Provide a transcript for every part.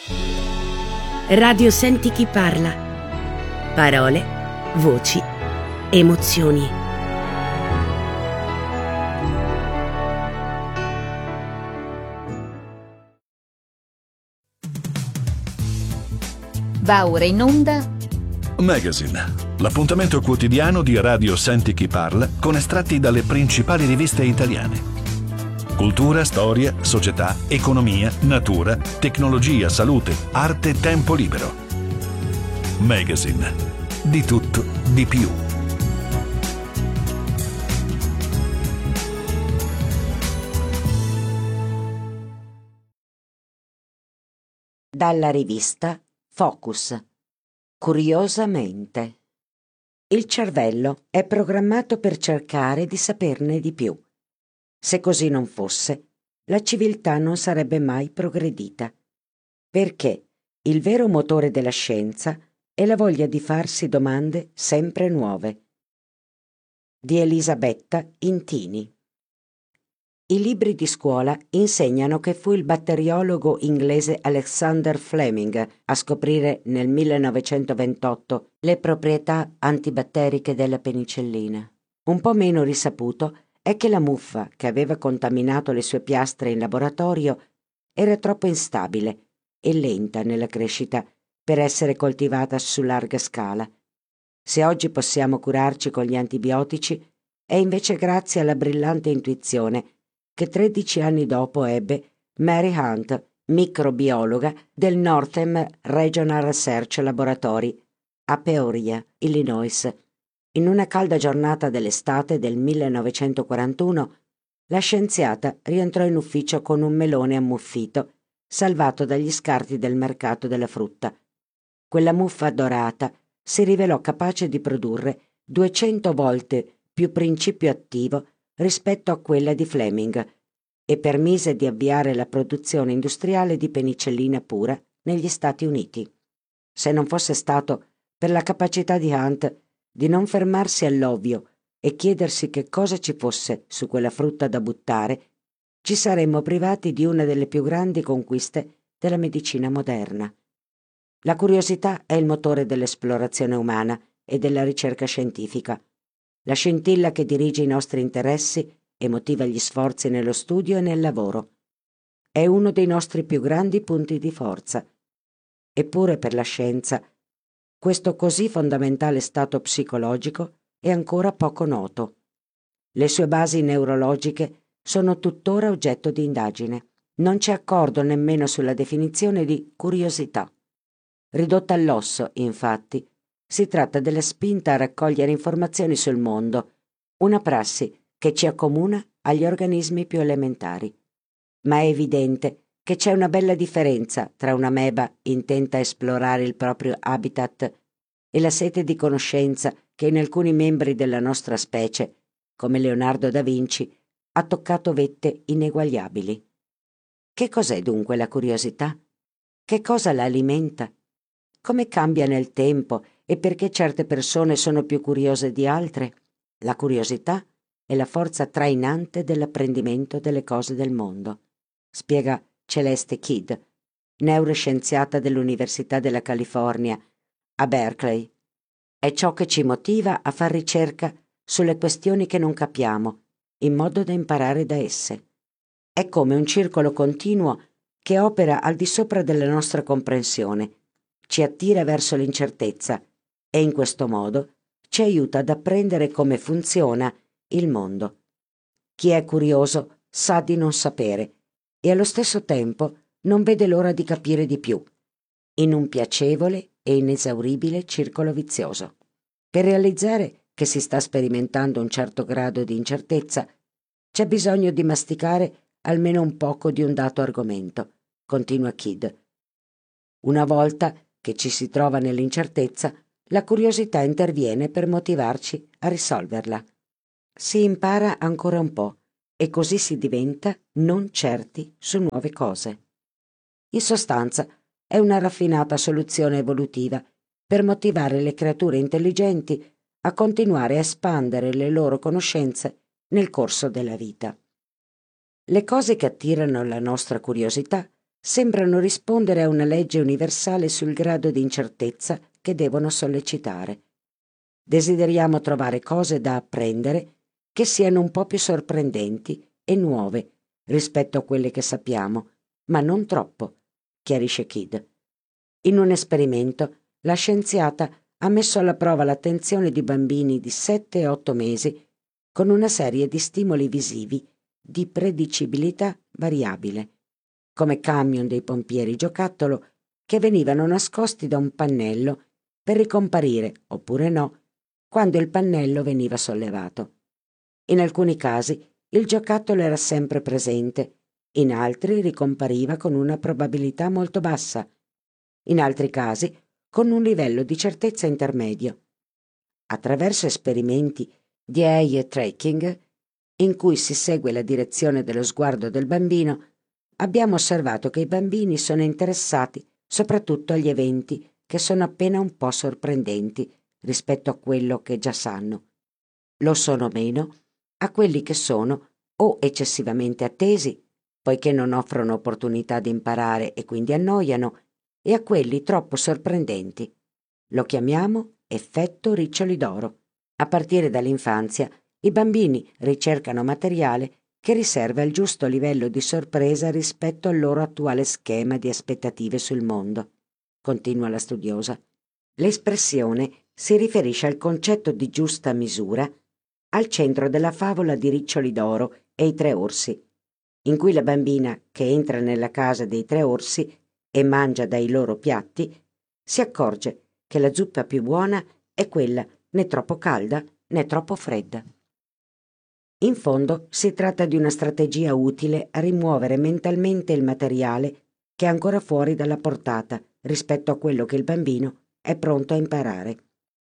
Radio Senti chi parla. Parole, voci, emozioni. Va ora in onda Magazine, l'appuntamento quotidiano di Radio Senti chi parla con estratti dalle principali riviste italiane. Cultura, storia, società, economia, natura, tecnologia, salute, arte, tempo libero. Magazine, di tutto, di più. Dalla rivista Focus. Curiosamente. Il cervello è programmato per cercare di saperne di più. Se così non fosse, la civiltà non sarebbe mai progredita, perché il vero motore della scienza è la voglia di farsi domande sempre nuove. Di Elisabetta Intini. I libri di scuola insegnano che fu il batteriologo inglese Alexander Fleming a scoprire nel 1928 le proprietà antibatteriche della penicillina. Un po' meno risaputo è che la muffa che aveva contaminato le sue piastre in laboratorio era troppo instabile e lenta nella crescita per essere coltivata su larga scala. Se oggi possiamo curarci con gli antibiotici, è invece grazie alla brillante intuizione che 13 anni dopo ebbe Mary Hunt, microbiologa del Northern Regional Research Laboratory a Peoria, Illinois. In una calda giornata dell'estate del 1941, la scienziata rientrò in ufficio con un melone ammuffito, salvato dagli scarti del mercato della frutta. Quella muffa dorata si rivelò capace di produrre 200 volte più principio attivo rispetto a quella di Fleming e permise di avviare la produzione industriale di penicillina pura negli Stati Uniti. Se non fosse stato per la capacità di Hunt di non fermarsi all'ovvio e chiedersi che cosa ci fosse su quella frutta da buttare, ci saremmo privati di una delle più grandi conquiste della medicina moderna. La curiosità è il motore dell'esplorazione umana e della ricerca scientifica. La scintilla che dirige i nostri interessi e motiva gli sforzi nello studio e nel lavoro. È uno dei nostri più grandi punti di forza. Eppure per la scienza, questo così fondamentale stato psicologico è ancora poco noto. Le sue basi neurologiche sono tuttora oggetto di indagine. Non c'è accordo nemmeno sulla definizione di curiosità. Ridotta all'osso, infatti, si tratta della spinta a raccogliere informazioni sul mondo, una prassi che ci accomuna agli organismi più elementari. Ma è evidente che c'è una bella differenza tra un'ameba intenta a esplorare il proprio habitat e la sete di conoscenza che in alcuni membri della nostra specie, come Leonardo da Vinci, ha toccato vette ineguagliabili. Che cos'è dunque la curiosità? Che cosa la alimenta? Come cambia nel tempo e perché certe persone sono più curiose di altre? La curiosità è la forza trainante dell'apprendimento delle cose del mondo, spiega Celeste Kidd, neuroscienziata dell'Università della California a Berkeley. È ciò che ci motiva a far ricerca sulle questioni che non capiamo, in modo da imparare da esse. È come un circolo continuo che opera al di sopra della nostra comprensione, ci attira verso l'incertezza e in questo modo ci aiuta ad apprendere come funziona il mondo. Chi è curioso sa di non sapere e allo stesso tempo non vede l'ora di capire di più, in un piacevole e inesauribile circolo vizioso. Per realizzare che si sta sperimentando un certo grado di incertezza, c'è bisogno di masticare almeno un poco di un dato argomento, continua Kidd. Una volta che ci si trova nell'incertezza, la curiosità interviene per motivarci a risolverla. Si impara ancora un po' e così si diventa non certi su nuove cose. In sostanza, è una raffinata soluzione evolutiva per motivare le creature intelligenti a continuare a espandere le loro conoscenze nel corso della vita. Le cose che attirano la nostra curiosità sembrano rispondere a una legge universale sul grado di incertezza che devono sollecitare. Desideriamo trovare cose da apprendere che siano un po' più sorprendenti e nuove rispetto a quelle che sappiamo, ma non troppo, chiarisce Kidd. In un esperimento, la scienziata ha messo alla prova l'attenzione di bambini di 7 e 8 mesi con una serie di stimoli visivi di predicibilità variabile, come camion dei pompieri giocattolo che venivano nascosti da un pannello per ricomparire, oppure no, quando il pannello veniva sollevato. In alcuni casi il giocattolo era sempre presente, in altri ricompariva con una probabilità molto bassa, in altri casi con un livello di certezza intermedio. Attraverso esperimenti di eye tracking, in cui si segue la direzione dello sguardo del bambino, abbiamo osservato che i bambini sono interessati soprattutto agli eventi che sono appena un po' sorprendenti rispetto a quello che già sanno. Lo sono meno a quelli che sono o eccessivamente attesi, poiché non offrono opportunità di imparare e quindi annoiano, e a quelli troppo sorprendenti. Lo chiamiamo effetto riccioli d'oro. A partire dall'infanzia, i bambini ricercano materiale che riserva il giusto livello di sorpresa rispetto al loro attuale schema di aspettative sul mondo. Continua la studiosa. L'espressione si riferisce al concetto di giusta misura al centro della favola di Riccioli d'oro e i 3 orsi, in cui la bambina che entra nella casa dei 3 orsi e mangia dai loro piatti si accorge che la zuppa più buona è quella né troppo calda né troppo fredda. In fondo si tratta di una strategia utile a rimuovere mentalmente il materiale che è ancora fuori dalla portata rispetto a quello che il bambino è pronto a imparare.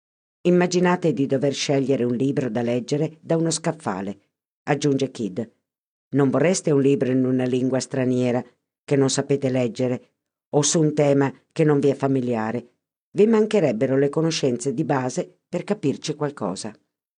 Immaginate di dover scegliere un libro da leggere da uno scaffale, aggiunge Kidd. Non vorreste un libro in una lingua straniera che non sapete leggere o su un tema che non vi è familiare. Vi mancherebbero le conoscenze di base per capirci qualcosa.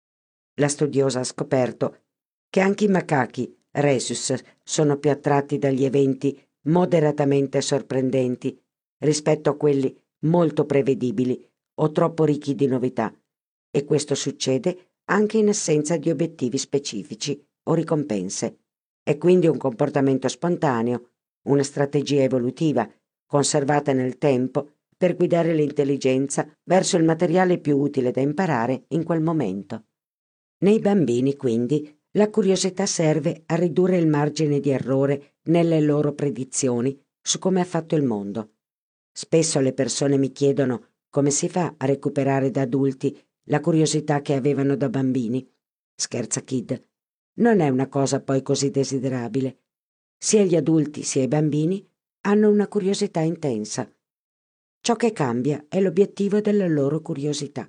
La studiosa ha scoperto che anche i macachi rhesus sono più attratti dagli eventi moderatamente sorprendenti rispetto a quelli molto prevedibili o troppo ricchi di novità, e questo succede anche in assenza di obiettivi specifici o ricompense. È quindi un comportamento spontaneo, una strategia evolutiva, conservata nel tempo per guidare l'intelligenza verso il materiale più utile da imparare in quel momento. Nei bambini, quindi, la curiosità serve a ridurre il margine di errore nelle loro predizioni su come è fatto il mondo. Spesso le persone mi chiedono come si fa a recuperare da adulti la curiosità che avevano da bambini. Scherza Kidd. Non è una cosa poi così desiderabile. Sia gli adulti sia i bambini hanno una curiosità intensa. Ciò che cambia è l'obiettivo della loro curiosità.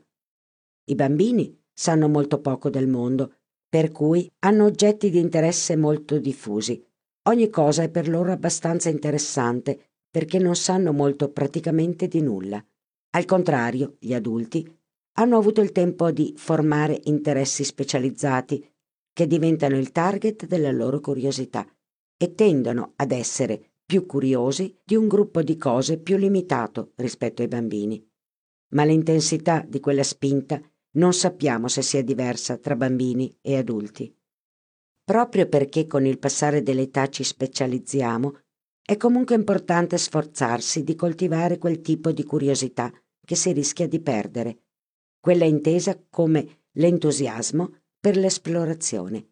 I bambini sanno molto poco del mondo, per cui hanno oggetti di interesse molto diffusi. Ogni cosa è per loro abbastanza interessante perché non sanno molto praticamente di nulla. Al contrario, gli adulti hanno avuto il tempo di formare interessi specializzati che diventano il target della loro curiosità e tendono ad essere più curiosi di un gruppo di cose più limitato rispetto ai bambini. Ma l'intensità di quella spinta non sappiamo se sia diversa tra bambini e adulti. Proprio perché con il passare dell'età ci specializziamo, è comunque importante sforzarsi di coltivare quel tipo di curiosità che si rischia di perdere, quella intesa come l'entusiasmo per l'esplorazione.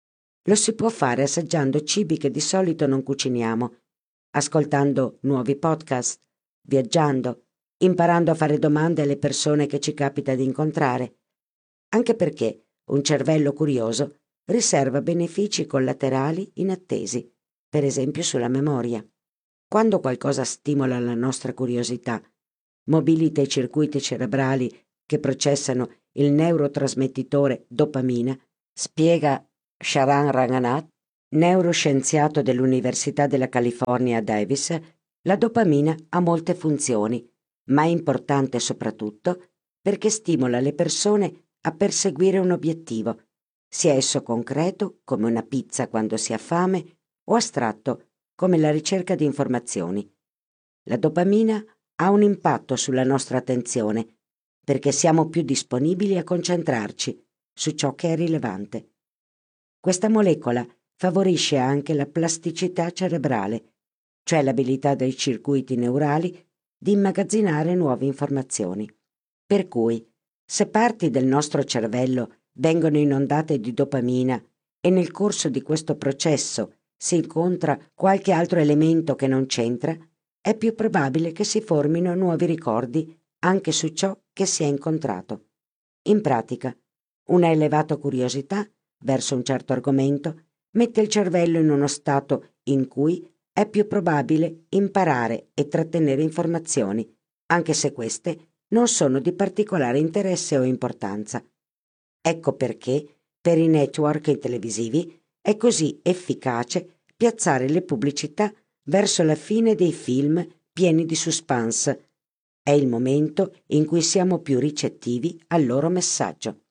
Lo si può fare assaggiando cibi che di solito non cuciniamo, ascoltando nuovi podcast, viaggiando, imparando a fare domande alle persone che ci capita di incontrare, anche perché un cervello curioso riserva benefici collaterali inattesi, per esempio sulla memoria. Quando qualcosa stimola la nostra curiosità, mobilita i circuiti cerebrali che processano il neurotrasmettitore dopamina, spiega Sharan Ranganath, neuroscienziato dell'Università della California a Davis. La dopamina ha molte funzioni, ma è importante soprattutto perché stimola le persone a perseguire un obiettivo, sia esso concreto, come una pizza quando si ha fame, o astratto, come la ricerca di informazioni. La dopamina ha un impatto sulla nostra attenzione perché siamo più disponibili a concentrarci su ciò che è rilevante. Questa molecola favorisce anche la plasticità cerebrale, cioè l'abilità dei circuiti neurali di immagazzinare nuove informazioni. Per cui, se parti del nostro cervello vengono inondate di dopamina e nel corso di questo processo si incontra qualche altro elemento che non c'entra, è più probabile che si formino nuovi ricordi anche su ciò che si è incontrato. In pratica, una elevata curiosità verso un certo argomento mette il cervello in uno stato in cui è più probabile imparare e trattenere informazioni, anche se queste non sono di particolare interesse o importanza. Ecco perché, per i network televisivi, è così efficace piazzare le pubblicità verso la fine dei film pieni di suspense. È il momento in cui siamo più ricettivi al loro messaggio.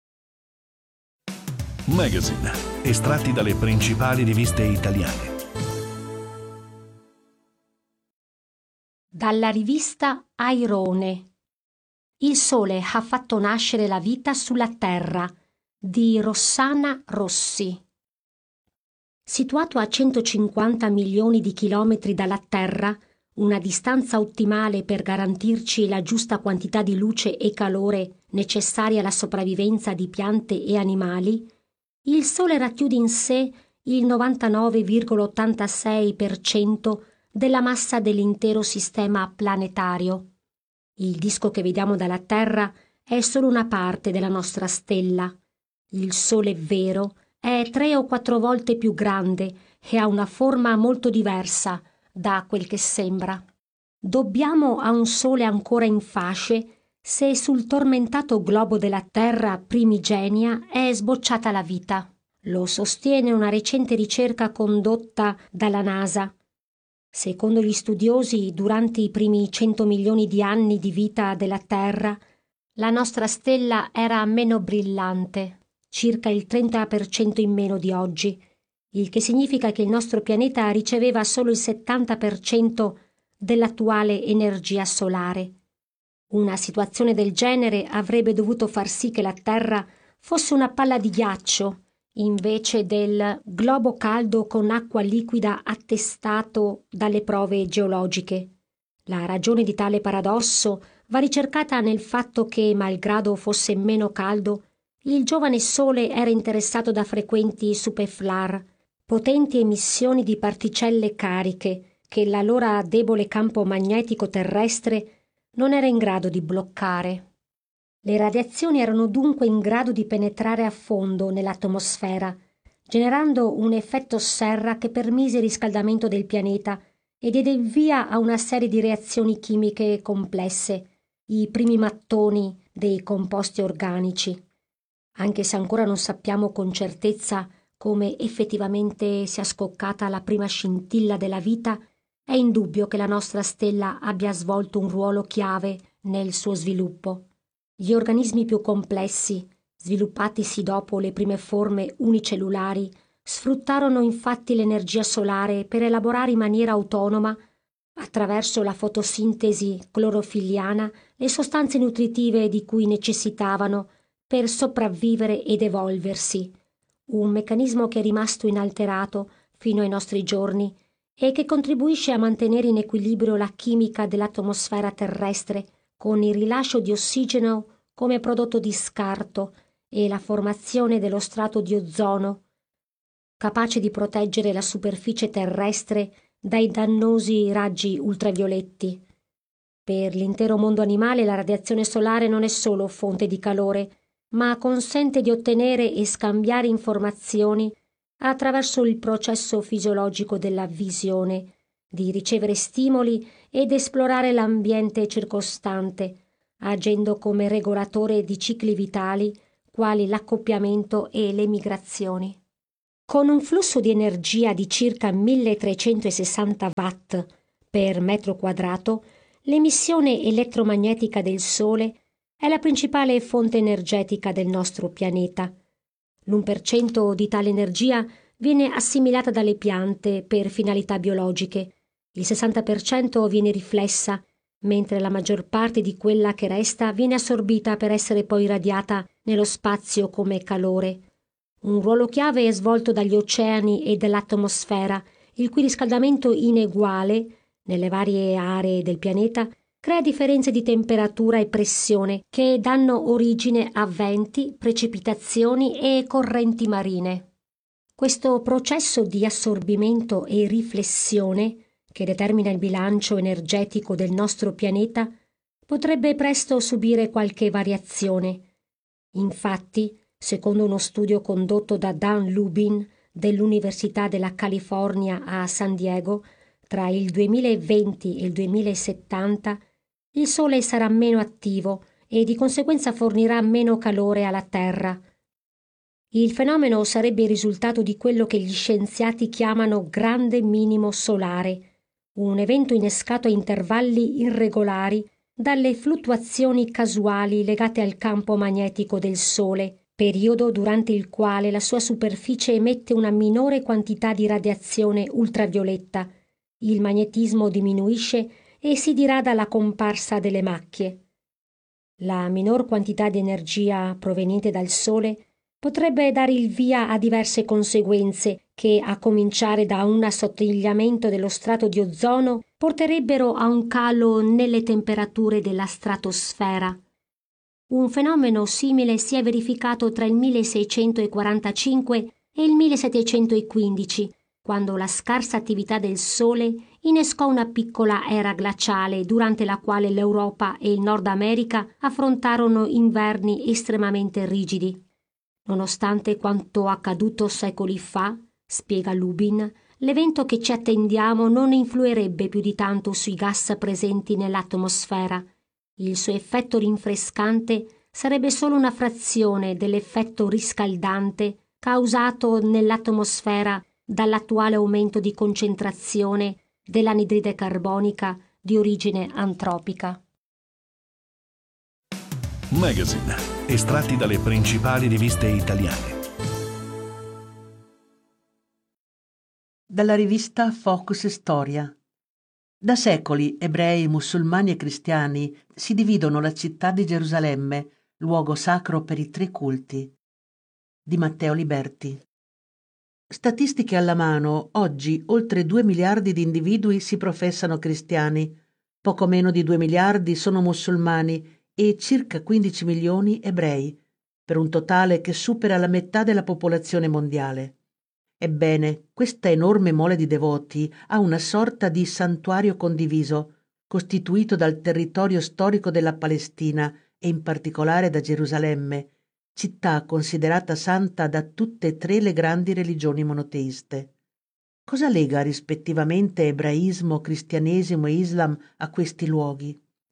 Magazine, estratti dalle principali riviste italiane. Dalla rivista Airone. Il sole ha fatto nascere la vita sulla Terra di Rossana Rossi. Situato a 150 milioni di chilometri dalla Terra, una distanza ottimale per garantirci la giusta quantità di luce e calore necessaria alla sopravvivenza di piante e animali, il Sole racchiude in sé il 99,86% della massa dell'intero sistema planetario. Il disco che vediamo dalla Terra è solo una parte della nostra stella. Il Sole vero è 3 o 4 volte più grande e ha una forma molto diversa da quel che sembra. Dobbiamo a un Sole ancora in fasce se sul tormentato globo della Terra primigenia è sbocciata la vita. Lo sostiene una recente ricerca condotta dalla NASA. Secondo gli studiosi, durante i primi 100 milioni di anni di vita della Terra, la nostra stella era meno brillante, circa il 30% in meno di oggi, il che significa che il nostro pianeta riceveva solo il 70% dell'attuale energia solare. Una situazione del genere avrebbe dovuto far sì che la Terra fosse una palla di ghiaccio, invece del globo caldo con acqua liquida attestato dalle prove geologiche. La ragione di tale paradosso va ricercata nel fatto che, malgrado fosse meno caldo, il giovane Sole era interessato da frequenti superflar, potenti emissioni di particelle cariche che l'allora debole campo magnetico terrestre non era in grado di bloccare. Le radiazioni erano dunque in grado di penetrare a fondo nell'atmosfera, generando un effetto serra che permise il riscaldamento del pianeta e diede il via a una serie di reazioni chimiche complesse, i primi mattoni dei composti organici. Anche se ancora non sappiamo con certezza come effettivamente sia scoccata la prima scintilla della vita, è indubbio che la nostra stella abbia svolto un ruolo chiave nel suo sviluppo. Gli organismi più complessi, sviluppatisi dopo le prime forme unicellulari, sfruttarono infatti l'energia solare per elaborare in maniera autonoma, attraverso la fotosintesi clorofilliana, le sostanze nutritive di cui necessitavano per sopravvivere ed evolversi, un meccanismo che è rimasto inalterato fino ai nostri giorni e che contribuisce a mantenere in equilibrio la chimica dell'atmosfera terrestre con il rilascio di ossigeno come prodotto di scarto e la formazione dello strato di ozono, capace di proteggere la superficie terrestre dai dannosi raggi ultravioletti. Per l'intero mondo animale la radiazione solare non è solo fonte di calore, ma consente di ottenere e scambiare informazioni attraverso il processo fisiologico della visione, di ricevere stimoli ed esplorare l'ambiente circostante, agendo come regolatore di cicli vitali quali l'accoppiamento e le migrazioni. Con un flusso di energia di circa 1360 watt per metro quadrato, l'emissione elettromagnetica del Sole è la principale fonte energetica del nostro pianeta. L'1% di tale energia viene assimilata dalle piante per finalità biologiche, il 60% viene riflessa, mentre la maggior parte di quella che resta viene assorbita per essere poi irradiata nello spazio come calore. Un ruolo chiave è svolto dagli oceani e dall'atmosfera, il cui riscaldamento ineguale nelle varie aree del pianeta crea differenze di temperatura e pressione che danno origine a venti, precipitazioni e correnti marine. Questo processo di assorbimento e riflessione, che determina il bilancio energetico del nostro pianeta, potrebbe presto subire qualche variazione. Infatti, secondo uno studio condotto da Dan Lubin dell'Università della California a San Diego, tra il 2020 e il 2070 il Sole sarà meno attivo e di conseguenza fornirà meno calore alla Terra. Il fenomeno sarebbe il risultato di quello che gli scienziati chiamano grande minimo solare, un evento innescato a intervalli irregolari dalle fluttuazioni casuali legate al campo magnetico del Sole, periodo durante il quale la sua superficie emette una minore quantità di radiazione ultravioletta. Il magnetismo diminuisce e si dirada la comparsa delle macchie. La minor quantità di energia proveniente dal Sole potrebbe dare il via a diverse conseguenze che, a cominciare da un assottigliamento dello strato di ozono, porterebbero a un calo nelle temperature della stratosfera. Un fenomeno simile si è verificato tra il 1645 e il 1715, quando la scarsa attività del Sole innescò una piccola era glaciale durante la quale l'Europa e il Nord America affrontarono inverni estremamente rigidi. Nonostante quanto accaduto secoli fa, spiega Lubin, l'evento che ci attendiamo non influirebbe più di tanto sui gas presenti nell'atmosfera. Il suo effetto rinfrescante sarebbe solo una frazione dell'effetto riscaldante causato nell'atmosfera dall'attuale aumento di concentrazione dell'anidride carbonica di origine antropica. Magazine, estratti dalle principali riviste italiane. Dalla rivista Focus Storia. Da secoli ebrei, musulmani e cristiani si dividono la città di Gerusalemme, luogo sacro per i tre culti. Di Matteo Liberti. Statistiche alla mano, oggi oltre 2 miliardi di individui si professano cristiani, poco meno di 2 miliardi sono musulmani e circa 15 milioni ebrei, per un totale che supera la metà della popolazione mondiale. Ebbene, questa enorme mole di devoti ha una sorta di santuario condiviso, costituito dal territorio storico della Palestina e in particolare da Gerusalemme, città considerata santa da tutte e tre le grandi religioni monoteiste. Cosa lega rispettivamente ebraismo, cristianesimo e Islam a questi luoghi?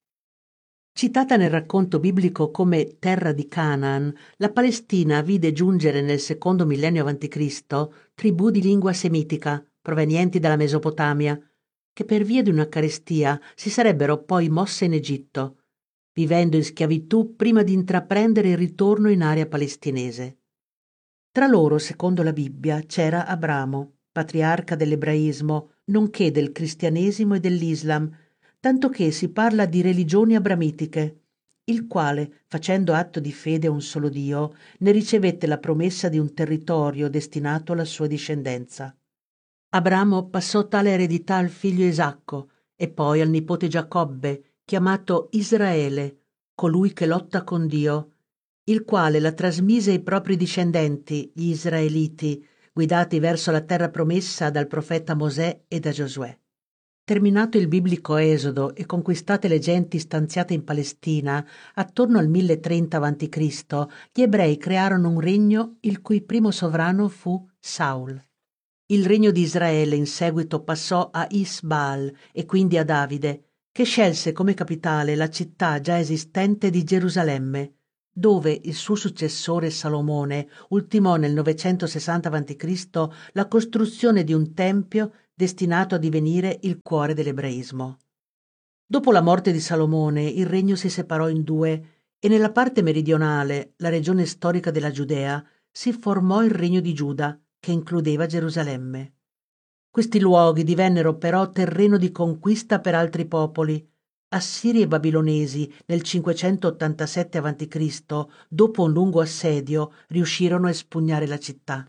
Citata nel racconto biblico come terra di Canaan, la Palestina vide giungere nel secondo millennio a.C. tribù di lingua semitica provenienti dalla Mesopotamia, che per via di una carestia si sarebbero poi mosse in Egitto, vivendo in schiavitù prima di intraprendere il ritorno in area palestinese. Tra loro, secondo la Bibbia, c'era Abramo, patriarca dell'ebraismo, nonché del cristianesimo e dell'Islam, tanto che si parla di religioni abramitiche, il quale, facendo atto di fede a un solo Dio, ne ricevette la promessa di un territorio destinato alla sua discendenza. Abramo passò tale eredità al figlio Isacco e poi al nipote Giacobbe, chiamato Israele, colui che lotta con Dio, il quale la trasmise ai propri discendenti, gli israeliti, guidati verso la terra promessa dal profeta Mosè e da Giosuè. Terminato il biblico Esodo e conquistate le genti stanziate in Palestina, attorno al 1030 a.C., gli ebrei crearono un regno il cui primo sovrano fu Saul. Il regno di Israele in seguito passò a Isbaal e quindi a Davide, che scelse come capitale la città già esistente di Gerusalemme, dove il suo successore Salomone ultimò nel 960 a.C. la costruzione di un tempio destinato a divenire il cuore dell'ebraismo. Dopo la morte di Salomone il regno si separò in due e nella parte meridionale, la regione storica della Giudea, si formò il regno di Giuda, che includeva Gerusalemme. Questi luoghi divennero però terreno di conquista per altri popoli. Assiri e babilonesi nel 587 a.C., dopo un lungo assedio, riuscirono a espugnare la città.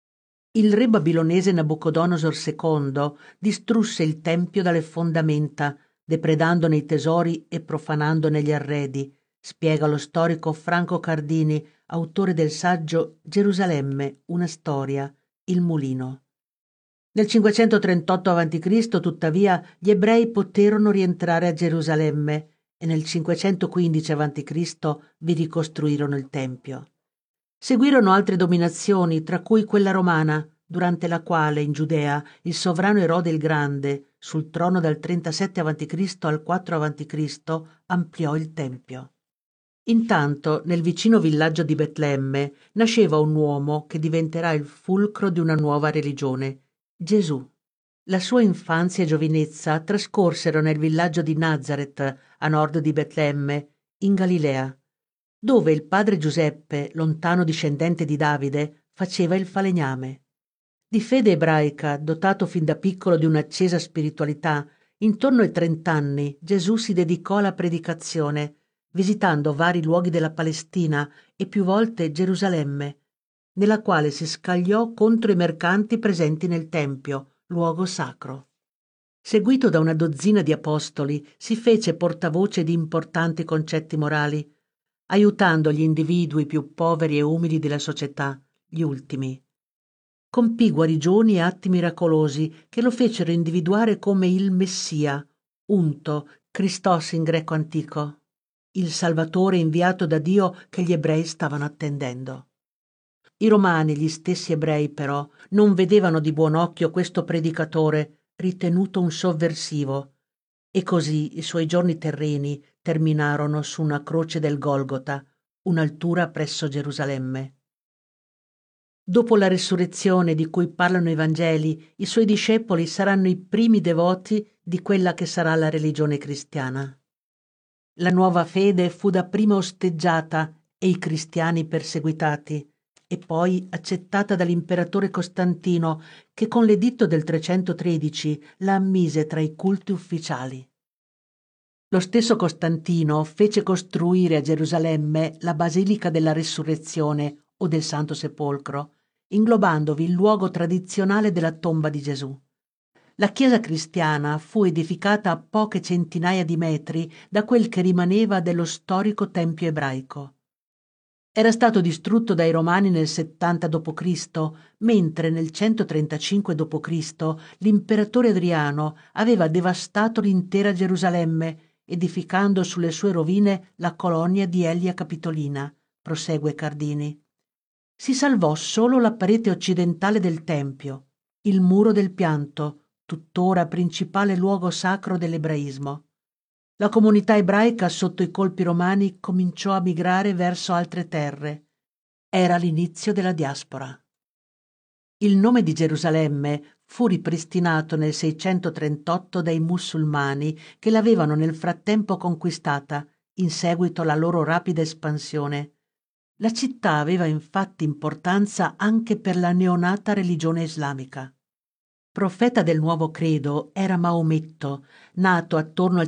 Il re babilonese Nabucodonosor II distrusse il tempio dalle fondamenta, depredandone i tesori e profanandone gli arredi, spiega lo storico Franco Cardini, autore del saggio Gerusalemme, una storia, Il mulino. Nel 538 a.C., tuttavia, gli ebrei poterono rientrare a Gerusalemme e nel 515 a.C. vi ricostruirono il tempio. Seguirono altre dominazioni, tra cui quella romana, durante la quale in Giudea il sovrano Erode il Grande, sul trono dal 37 a.C. al 4 a.C., ampliò il tempio. Intanto, nel vicino villaggio di Betlemme, nasceva un uomo che diventerà il fulcro di una nuova religione, Gesù. La sua infanzia e giovinezza trascorsero nel villaggio di Nazareth, a nord di Betlemme, in Galilea, dove il padre Giuseppe, lontano discendente di Davide, faceva il falegname. Di fede ebraica, dotato fin da piccolo di un'accesa spiritualità, intorno ai 30 anni Gesù si dedicò alla predicazione, visitando vari luoghi della Palestina e più volte Gerusalemme, nella quale si scagliò contro i mercanti presenti nel Tempio, luogo sacro. Seguito da una dozzina di apostoli, si fece portavoce di importanti concetti morali, aiutando gli individui più poveri e umili della società, gli ultimi. Compì guarigioni e atti miracolosi che lo fecero individuare come il Messia, unto, Christos in greco antico, il Salvatore inviato da Dio che gli ebrei stavano attendendo. I romani, gli stessi ebrei però, non vedevano di buon occhio questo predicatore ritenuto un sovversivo, e così i suoi giorni terreni terminarono su una croce del Golgota, un'altura presso Gerusalemme. Dopo la resurrezione di cui parlano i Vangeli, i suoi discepoli saranno i primi devoti di quella che sarà la religione cristiana. La nuova fede fu dapprima osteggiata e i cristiani perseguitati, e poi accettata dall'imperatore Costantino, che con l'editto del 313 la ammise tra i culti ufficiali. Lo stesso Costantino fece costruire a Gerusalemme la Basilica della Resurrezione o del Santo Sepolcro, inglobandovi il luogo tradizionale della tomba di Gesù. La chiesa cristiana fu edificata a poche centinaia di metri da quel che rimaneva dello storico tempio ebraico. Era stato distrutto dai Romani nel 70 d.C., mentre nel 135 d.C. l'imperatore Adriano aveva devastato l'intera Gerusalemme, edificando sulle sue rovine la colonia di Elia Capitolina, prosegue Cardini. Si salvò solo la parete occidentale del Tempio, il muro del pianto, tuttora principale luogo sacro dell'ebraismo. La comunità ebraica sotto i colpi romani cominciò a migrare verso altre terre. Era l'inizio della diaspora. Il nome di Gerusalemme fu ripristinato nel 638 dai musulmani che l'avevano nel frattempo conquistata in seguito alla loro rapida espansione. La città aveva infatti importanza anche per la neonata religione islamica. Profeta del nuovo credo era Maometto, nato attorno al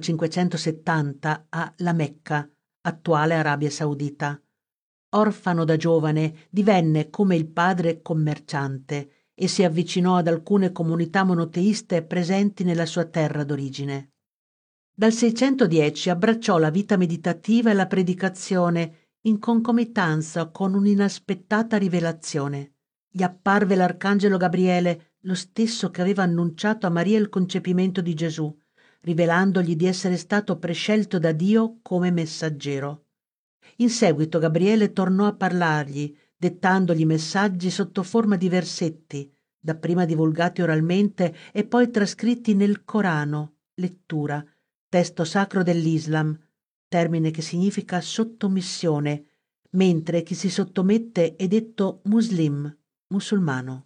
570 a La Mecca, attuale Arabia Saudita. Orfano da giovane, divenne come il padre commerciante e si avvicinò ad alcune comunità monoteiste presenti nella sua terra d'origine. Dal 610 abbracciò la vita meditativa e la predicazione in concomitanza con un'inaspettata rivelazione. Gli apparve l'arcangelo Gabriele, lo stesso che aveva annunciato a Maria il concepimento di Gesù, rivelandogli di essere stato prescelto da Dio come messaggero. In seguito Gabriele tornò a parlargli, dettandogli messaggi sotto forma di versetti, dapprima divulgati oralmente e poi trascritti nel Corano, lettura, testo sacro dell'Islam, termine che significa sottomissione, mentre chi si sottomette è detto muslim, musulmano.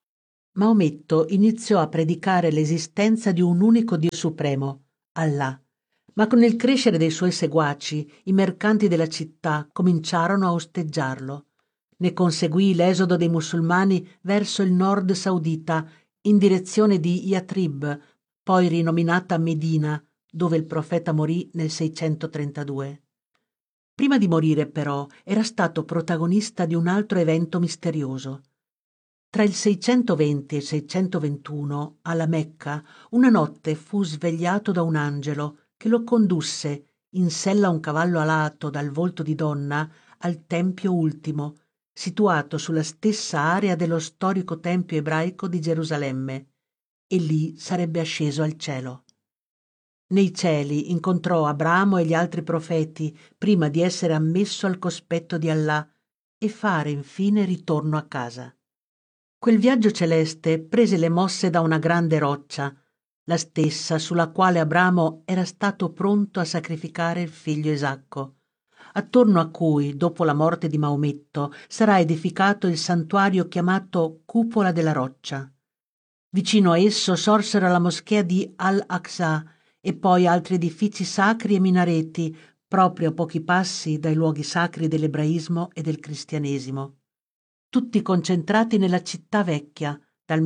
Maometto iniziò a predicare l'esistenza di un unico Dio supremo, Allah, ma con il crescere dei suoi seguaci i mercanti della città cominciarono a osteggiarlo. Ne conseguì l'esodo dei musulmani verso il nord saudita in direzione di Yatrib, poi rinominata Medina, dove il profeta morì nel 632. Prima di morire, però, era stato protagonista di un altro evento misterioso. Tra il 620 e il 621, alla Mecca, una notte fu svegliato da un angelo che lo condusse, in sella a un cavallo alato dal volto di donna, al Tempio Ultimo, situato sulla stessa area dello storico Tempio ebraico di Gerusalemme, e lì sarebbe asceso al cielo. Nei cieli incontrò Abramo e gli altri profeti prima di essere ammesso al cospetto di Allah e fare infine ritorno a casa. Quel viaggio celeste prese le mosse da una grande roccia, la stessa sulla quale Abramo era stato pronto a sacrificare il figlio Isacco, attorno a cui, dopo la morte di Maometto, sarà edificato il santuario chiamato Cupola della Roccia. Vicino a esso sorsero la moschea di Al-Aqsa e poi altri edifici sacri e minareti, proprio a pochi passi dai luoghi sacri dell'ebraismo e del cristianesimo, tutti concentrati nella città vecchia, dal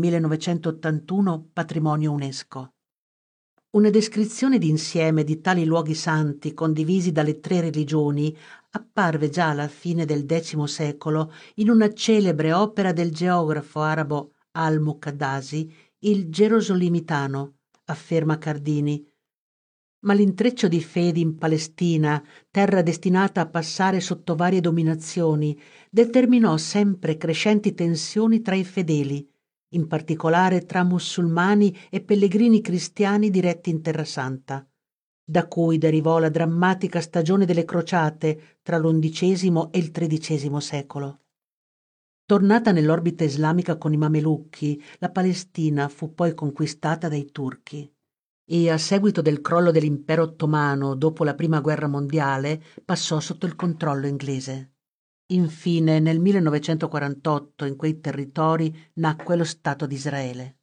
1981 patrimonio UNESCO. Una descrizione d'insieme di tali luoghi santi condivisi dalle 3 religioni apparve già alla fine del X secolo in una celebre opera del geografo arabo al-Muqaddasi, il Gerosolimitano, afferma Cardini. Ma l'intreccio di fedi in Palestina, terra destinata a passare sotto varie dominazioni, determinò sempre crescenti tensioni tra i fedeli, in particolare tra musulmani e pellegrini cristiani diretti in Terra Santa, da cui derivò la drammatica stagione delle crociate tra l'XI e il XIII secolo. Tornata nell'orbita islamica con i Mamelucchi, la Palestina fu poi conquistata dai turchi e, a seguito del crollo dell'impero ottomano dopo la Prima Guerra Mondiale, passò sotto il controllo inglese. Infine, nel 1948, in quei territori nacque lo Stato di Israele.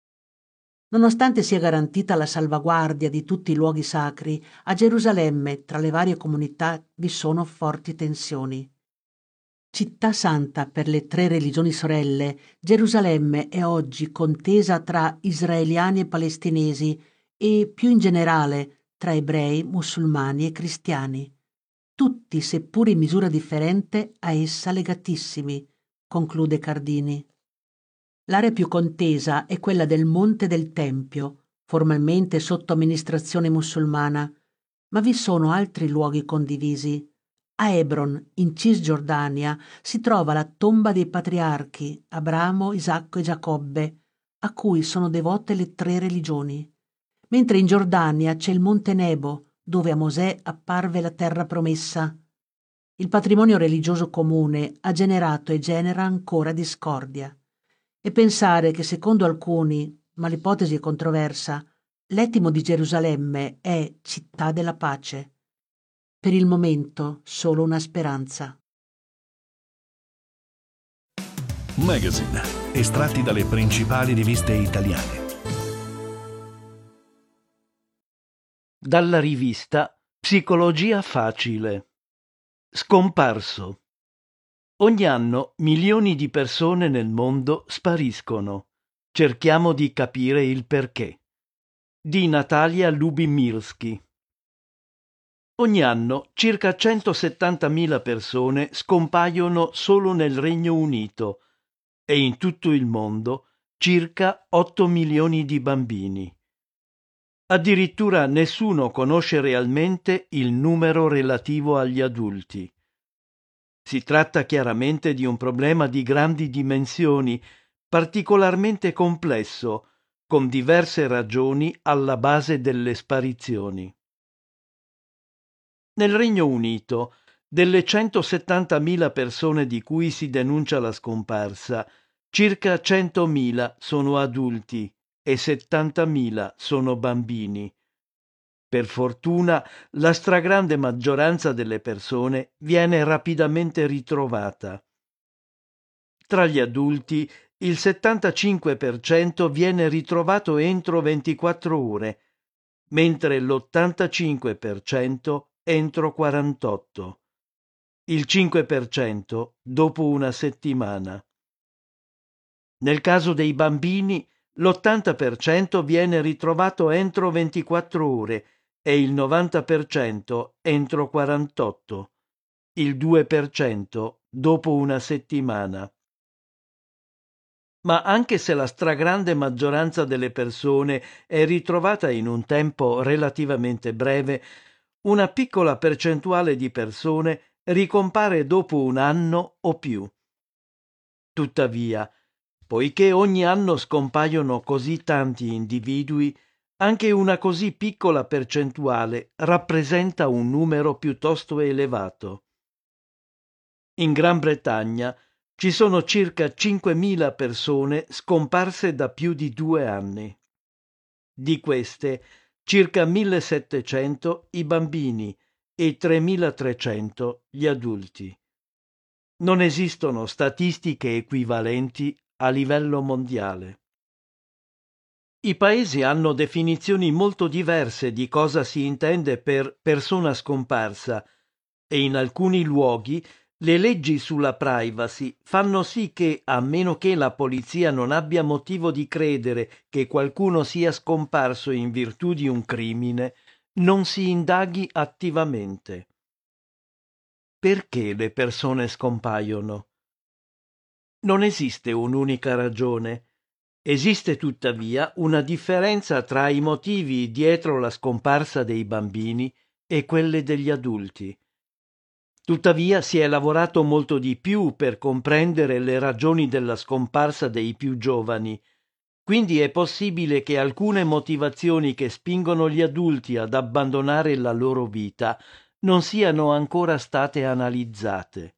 Nonostante sia garantita la salvaguardia di tutti i luoghi sacri, a Gerusalemme, tra le varie comunità, vi sono forti tensioni. Città santa per le 3 religioni sorelle, Gerusalemme è oggi contesa tra israeliani e palestinesi e, più in generale, tra ebrei, musulmani e cristiani. Tutti, seppur in misura differente, a essa legatissimi, conclude Cardini. L'area più contesa è quella del Monte del Tempio, formalmente sotto amministrazione musulmana, ma vi sono altri luoghi condivisi. A Hebron, in Cisgiordania, si trova la tomba dei patriarchi Abramo, Isacco e Giacobbe, a cui sono devote le 3 religioni, mentre in Giordania c'è il Monte Nebo, dove a Mosè apparve la terra promessa. Il patrimonio religioso comune ha generato e genera ancora discordia. E pensare che, secondo alcuni, ma l'ipotesi è controversa, l'etimo di Gerusalemme è città della pace. Per il momento solo una speranza. Magazine, estratti dalle principali riviste italiane. Dalla rivista Psicologia Facile. Scomparso. Ogni anno milioni di persone nel mondo spariscono. Cerchiamo di capire il perché. Di Natalia Lubimirski. Ogni anno circa 170.000 persone scompaiono solo nel Regno Unito e in tutto il mondo circa 8 milioni di bambini. Addirittura nessuno conosce realmente il numero relativo agli adulti. Si tratta chiaramente di un problema di grandi dimensioni, particolarmente complesso, con diverse ragioni alla base delle sparizioni. Nel Regno Unito, delle 170.000 persone di cui si denuncia la scomparsa, circa 100.000 sono adulti e 70.000 sono bambini. Per fortuna, la stragrande maggioranza delle persone viene rapidamente ritrovata. Tra gli adulti, il 75% viene ritrovato entro 24 ore, mentre l'85% entro 48. il 5% dopo una settimana. Nel caso dei bambini, l'80% viene ritrovato entro 24 ore e il 90% entro 48, il 2% dopo una settimana. Ma anche se la stragrande maggioranza delle persone è ritrovata in un tempo relativamente breve, una piccola percentuale di persone ricompare dopo un anno o più. Tuttavia, poiché ogni anno scompaiono così tanti individui, anche una così piccola percentuale rappresenta un numero piuttosto elevato. In Gran Bretagna ci sono circa 5.000 persone scomparse da più di 2 anni. Di queste, circa 1.700 i bambini e 3.300 gli adulti. Non esistono statistiche equivalenti a livello mondiale. I paesi hanno definizioni molto diverse di cosa si intende per persona scomparsa e in alcuni luoghi le leggi sulla privacy fanno sì che, a meno che la polizia non abbia motivo di credere che qualcuno sia scomparso in virtù di un crimine, non si indaghi attivamente. Perché le persone scompaiono? Non esiste un'unica ragione. Esiste tuttavia una differenza tra i motivi dietro la scomparsa dei bambini e quelle degli adulti. Tuttavia si è lavorato molto di più per comprendere le ragioni della scomparsa dei più giovani, quindi è possibile che alcune motivazioni che spingono gli adulti ad abbandonare la loro vita non siano ancora state analizzate.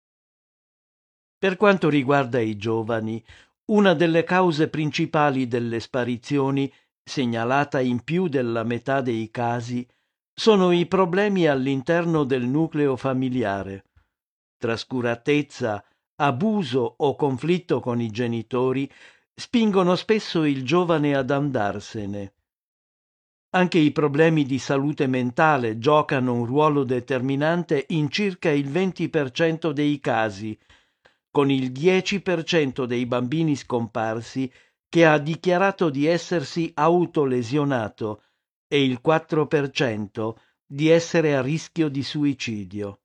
Per quanto riguarda i giovani, una delle cause principali delle sparizioni, segnalata in più della metà dei casi, sono i problemi all'interno del nucleo familiare. Trascuratezza, abuso o conflitto con i genitori spingono spesso il giovane ad andarsene. Anche i problemi di salute mentale giocano un ruolo determinante in circa il 20% dei casi, con il 10% dei bambini scomparsi che ha dichiarato di essersi autolesionato e il 4% di essere a rischio di suicidio.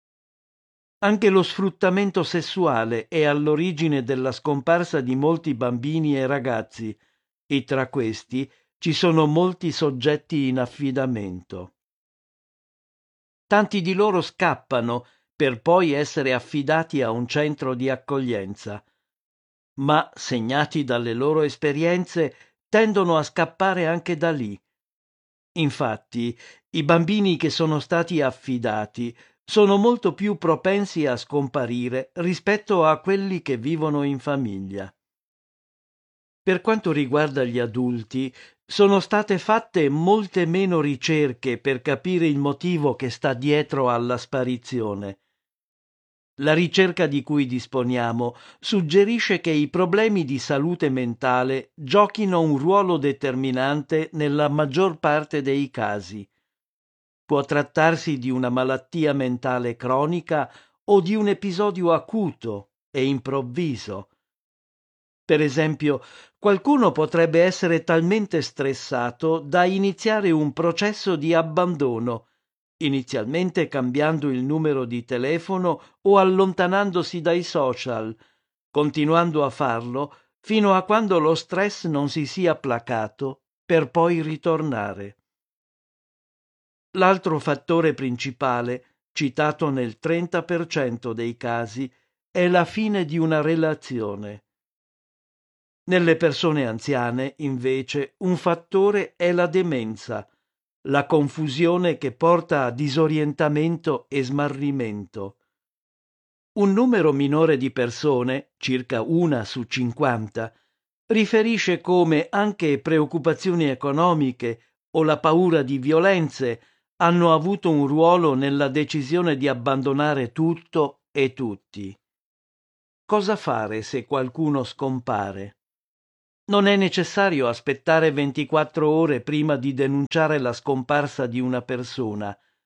Anche lo sfruttamento sessuale è all'origine della scomparsa di molti bambini e ragazzi, e tra questi ci sono molti soggetti in affidamento. Tanti di loro scappano per poi essere affidati a un centro di accoglienza, ma, segnati dalle loro esperienze, tendono a scappare anche da lì. Infatti, i bambini che sono stati affidati sono molto più propensi a scomparire rispetto a quelli che vivono in famiglia. Per quanto riguarda gli adulti, sono state fatte molte meno ricerche per capire il motivo che sta dietro alla sparizione. La ricerca di cui disponiamo suggerisce che i problemi di salute mentale giochino un ruolo determinante nella maggior parte dei casi. Può trattarsi di una malattia mentale cronica o di un episodio acuto e improvviso. Per esempio, qualcuno potrebbe essere talmente stressato da iniziare un processo di abbandono, inizialmente cambiando il numero di telefono o allontanandosi dai social, continuando a farlo fino a quando lo stress non si sia placato, per poi ritornare. L'altro fattore principale, citato nel 30% dei casi, è la fine di una relazione. Nelle persone anziane, invece, un fattore è la demenza, la confusione che porta a disorientamento e smarrimento. Un numero minore di persone, circa 1 su 50, riferisce come anche preoccupazioni economiche o la paura di violenze hanno avuto un ruolo nella decisione di abbandonare tutto e tutti. Cosa fare se qualcuno scompare? Non è necessario aspettare 24 ore prima di denunciare la scomparsa di una persona.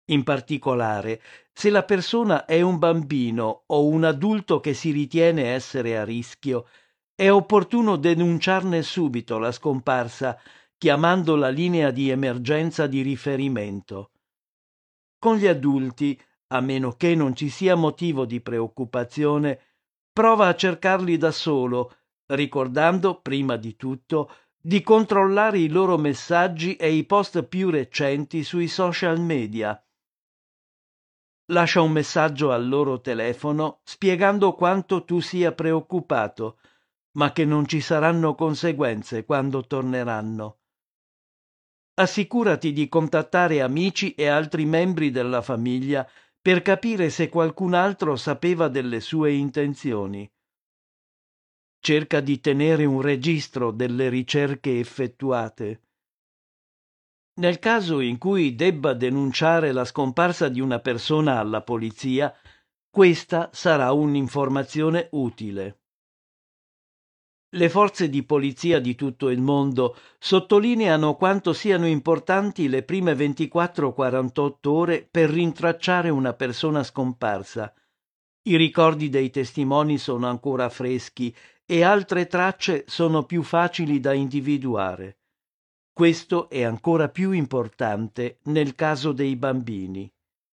In particolare, se la persona è un bambino o un adulto che si ritiene essere a rischio, è opportuno denunciarne subito la scomparsa chiamando la linea di emergenza di riferimento. Con gli adulti, a meno che non ci sia motivo di preoccupazione, prova a cercarli da solo, ricordando, prima di tutto, di controllare i loro messaggi e i post più recenti sui social media. Lascia un messaggio al loro telefono spiegando quanto tu sia preoccupato, ma che non ci saranno conseguenze quando torneranno. Assicurati di contattare amici e altri membri della famiglia per capire se qualcun altro sapeva delle sue intenzioni. Cerca di tenere un registro delle ricerche effettuate. Nel caso in cui debba denunciare la scomparsa di una persona alla polizia, questa sarà un'informazione utile. Le forze di polizia di tutto il mondo sottolineano quanto siano importanti le prime 24-48 ore per rintracciare una persona scomparsa. I ricordi dei testimoni sono ancora freschi e altre tracce sono più facili da individuare. Questo è ancora più importante nel caso dei bambini.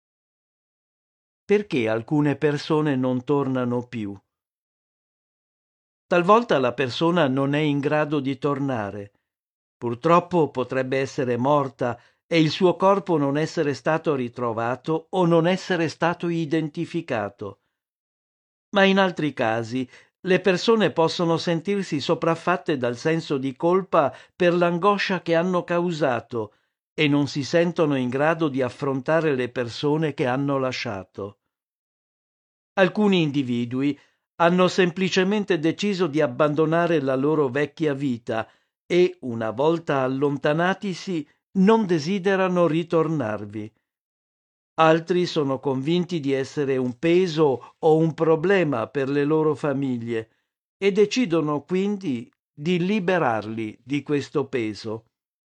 Perché alcune persone non tornano più? Talvolta la persona non è in grado di tornare. Purtroppo potrebbe essere morta e il suo corpo non essere stato ritrovato o non essere stato identificato. Ma in altri casi le persone possono sentirsi sopraffatte dal senso di colpa per l'angoscia che hanno causato e non si sentono in grado di affrontare le persone che hanno lasciato. Alcuni individui hanno semplicemente deciso di abbandonare la loro vecchia vita e, una volta allontanatisi, non desiderano ritornarvi. Altri sono convinti di essere un peso o un problema per le loro famiglie e decidono quindi di liberarli di questo peso.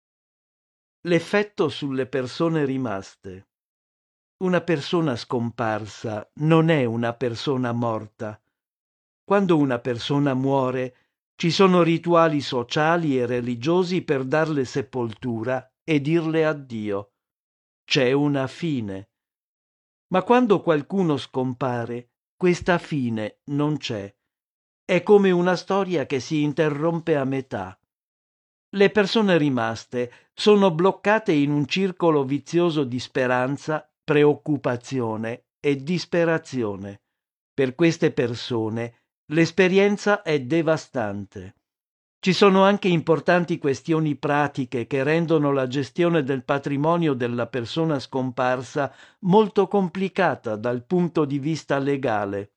L'effetto sulle persone rimaste. Una persona scomparsa non è una persona morta. Quando una persona muore, ci sono rituali sociali e religiosi per darle sepoltura e dirle addio. C'è una fine. Ma quando qualcuno scompare, questa fine non c'è. È come una storia che si interrompe a metà. Le persone rimaste sono bloccate in un circolo vizioso di speranza, preoccupazione e disperazione. Per queste persone l'esperienza è devastante. Ci sono anche importanti questioni pratiche che rendono la gestione del patrimonio della persona scomparsa molto complicata dal punto di vista legale.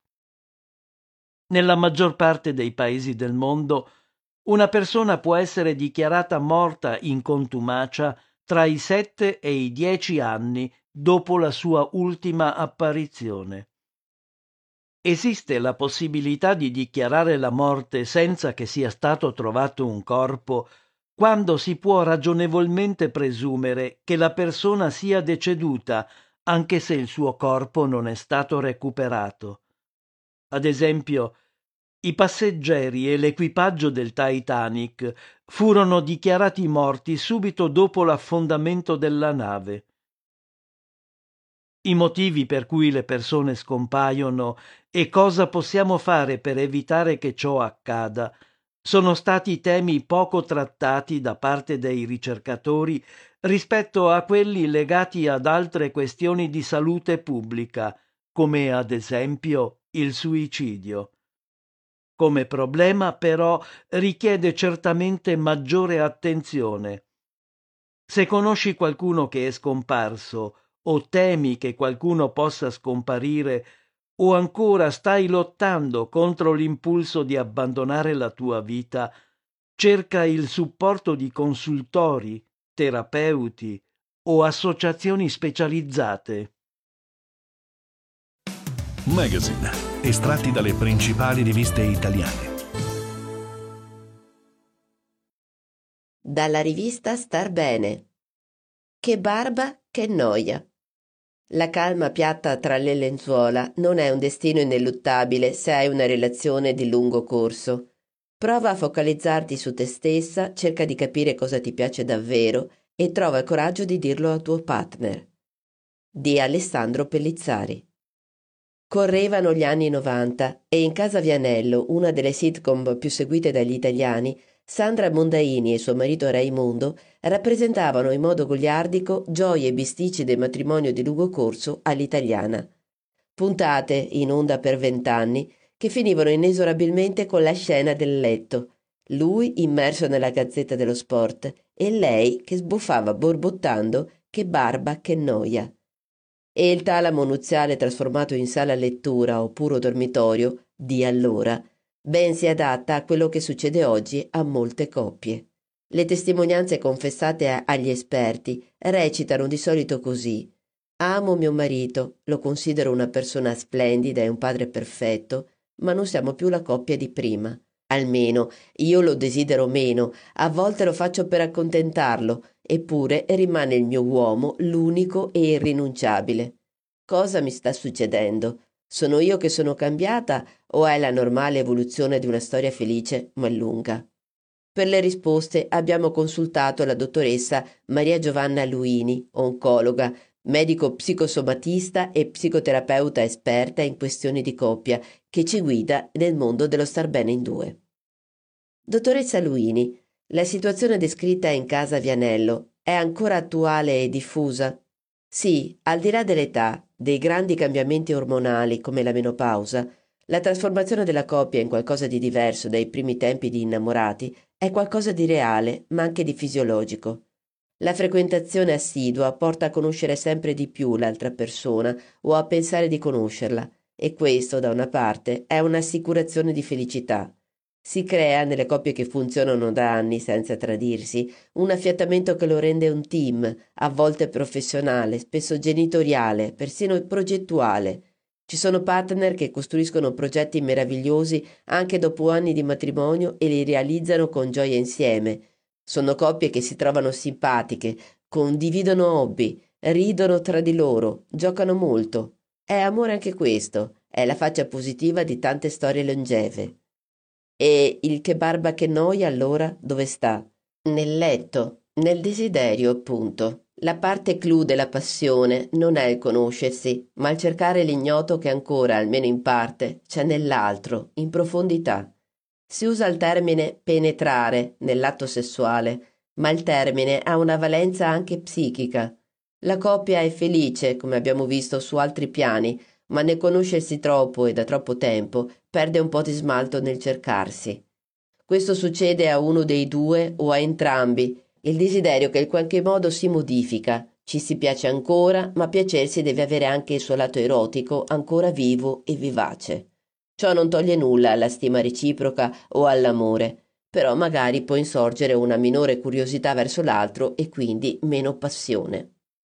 Nella maggior parte dei paesi del mondo, una persona può essere dichiarata morta in contumacia tra i 7 e i 10 anni dopo la sua ultima apparizione. Esiste la possibilità di dichiarare la morte senza che sia stato trovato un corpo quando si può ragionevolmente presumere che la persona sia deceduta anche se il suo corpo non è stato recuperato. Ad esempio, i passeggeri e l'equipaggio del Titanic furono dichiarati morti subito dopo l'affondamento della nave. I motivi per cui le persone scompaiono e cosa possiamo fare per evitare che ciò accada sono stati temi poco trattati da parte dei ricercatori rispetto a quelli legati ad altre questioni di salute pubblica, come ad esempio il suicidio. Come problema, però, richiede certamente maggiore attenzione. Se conosci qualcuno che è scomparso o temi che qualcuno possa scomparire, o ancora stai lottando contro l'impulso di abbandonare la tua vita, cerca il supporto di consultori, terapeuti o associazioni specializzate. Magazine, estratti dalle principali riviste italiane. Dalla rivista Star Bene. Che barba, che noia. La calma piatta tra le lenzuola non è un destino ineluttabile se hai una relazione di lungo corso. Prova a focalizzarti su te stessa, cerca di capire cosa ti piace davvero e trova il coraggio di dirlo al tuo partner. Di Alessandro Pellizzari. Correvano gli anni 90 e in Casa Vianello, una delle sitcom più seguite dagli italiani, Sandra Mondaini e suo marito Raimondo rappresentavano in modo goliardico gioie e bisticci del matrimonio di lungo corso all'italiana. Puntate, in onda per 20 anni, che finivano inesorabilmente con la scena del letto, lui immerso nella Gazzetta dello Sport e lei che sbuffava borbottando «Che barba, che noia». E il talamo nuziale trasformato in sala lettura o puro dormitorio, di allora, ben si adatta a quello che succede oggi a molte coppie. Le testimonianze confessate agli esperti recitano di solito così: amo mio marito, lo considero una persona splendida e un padre perfetto, ma non siamo più la coppia di prima. Almeno io lo desidero meno, a volte lo faccio per accontentarlo, eppure rimane il mio uomo l'unico e irrinunciabile. Cosa mi sta succedendo? Sono io che sono cambiata o è la normale evoluzione di una storia felice ma lunga? Per le risposte abbiamo consultato la dottoressa Maria Giovanna Luini, oncologa, medico psicosomatista e psicoterapeuta esperta in questioni di coppia, che ci guida nel mondo dello star bene in due. Dottoressa Luini, la situazione descritta in Casa Vianello è ancora attuale e diffusa? Sì, al di là dell'età, dei grandi cambiamenti ormonali come la menopausa, la trasformazione della coppia in qualcosa di diverso dai primi tempi di innamorati è qualcosa di reale, ma anche di fisiologico. La frequentazione assidua porta a conoscere sempre di più l'altra persona o a pensare di conoscerla, e questo, da una parte, è un'assicurazione di felicità. Si crea, nelle coppie che funzionano da anni senza tradirsi, un affiatamento che lo rende un team, a volte professionale, spesso genitoriale, persino progettuale. Ci sono partner che costruiscono progetti meravigliosi anche dopo anni di matrimonio e li realizzano con gioia insieme. Sono coppie che si trovano simpatiche, condividono hobby, ridono tra di loro, giocano molto. È amore anche questo, è la faccia positiva di tante storie longeve. E il che barba che noia allora dove sta? Nel letto, nel desiderio appunto. La parte clou della passione non è il conoscersi, ma il cercare l'ignoto che ancora, almeno in parte, c'è nell'altro, in profondità. Si usa il termine penetrare nell'atto sessuale, ma il termine ha una valenza anche psichica. La coppia è felice, come abbiamo visto su altri piani, ma nel conoscersi troppo e da troppo tempo perde un po' di smalto nel cercarsi. Questo succede a uno dei due o a entrambi, il desiderio che in qualche modo si modifica, ci si piace ancora, ma piacersi deve avere anche il suo lato erotico ancora vivo e vivace. Ciò non toglie nulla alla stima reciproca o all'amore, però magari può insorgere una minore curiosità verso l'altro e quindi meno passione.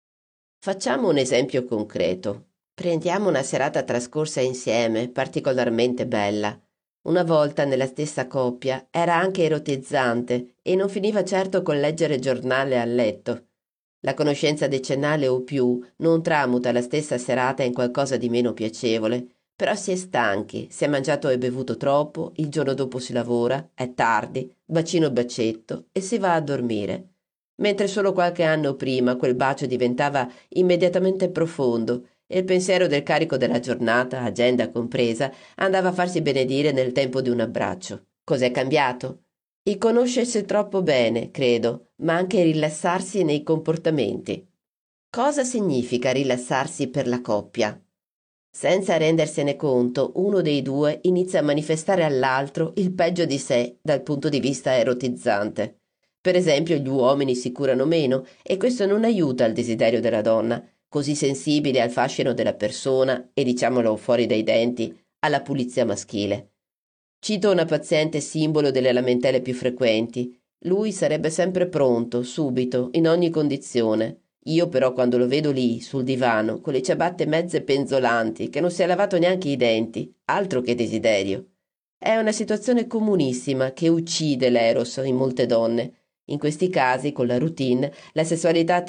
Facciamo un esempio concreto. Prendiamo una serata trascorsa insieme, particolarmente bella. Una volta nella stessa coppia era anche erotizzante e non finiva certo col leggere giornale a letto. La conoscenza decennale o più non tramuta la stessa serata in qualcosa di meno piacevole, però si è stanchi, si è mangiato e bevuto troppo, il giorno dopo si lavora, è tardi, bacino bacetto e si va a dormire. Mentre solo qualche anno prima quel bacio diventava immediatamente profondo e il pensiero del carico della giornata, agenda compresa, andava a farsi benedire nel tempo di un abbraccio. Cos'è cambiato? Il conoscersi troppo bene, credo, ma anche rilassarsi nei comportamenti. Cosa significa rilassarsi per la coppia? Senza rendersene conto, uno dei due inizia a manifestare all'altro il peggio di sé dal punto di vista erotizzante. Per esempio, gli uomini si curano meno e questo non aiuta il desiderio della donna, così sensibile al fascino della persona e, diciamolo fuori dai denti, alla pulizia maschile. Cito una paziente simbolo delle lamentele più frequenti. Lui sarebbe sempre pronto, subito, in ogni condizione. Io però quando lo vedo lì, sul divano, con le ciabatte mezze penzolanti, che non si è lavato neanche i denti, altro che desiderio. È una situazione comunissima che uccide l'eros in molte donne. In questi casi, con la routine, la sessualità